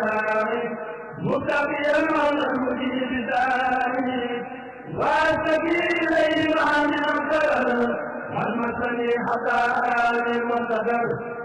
متقيا على المجيب داري وسبيل إمام أكبر المسني حتى المنتظر